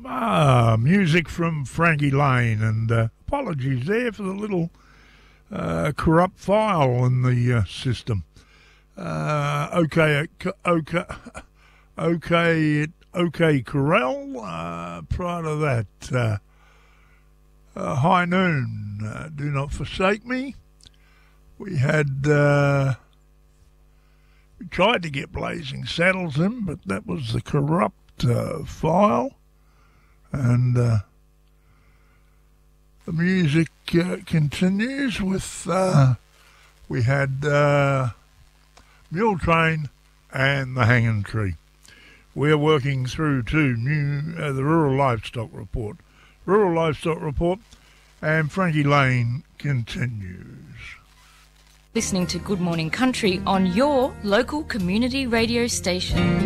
Music from Frankie Lane, and apologies there for the little corrupt file in the system. OK Corral. Prior to that, High Noon, Do Not Forsake Me. We had we tried to get Blazing Saddles in, but that was the corrupt file. And the music continues with, we had Mule Train and The Hanging Tree. We're working through to the Rural Livestock Report. Rural Livestock Report, and Frankie Lane continues. Listening to Good Morning Country on your local community radio station.